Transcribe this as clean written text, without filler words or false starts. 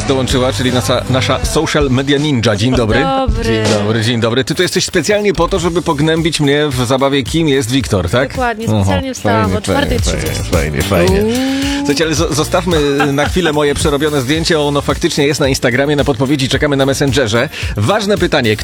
dołączyła, czyli nasza social media ninja. Dzień dobry. Dzień dobry. Ty tu jesteś specjalnie po to, żeby pognębić mnie w zabawie Kim jest Wiktor, tak? Dokładnie, specjalnie wstałam o 4:30. Fajnie. Słuchajcie, ale zostawmy na chwilę moje przerobione zdjęcie. Ono faktycznie jest na Instagramie, na podpowiedzi czekamy na Messengerze. Ważne pytanie,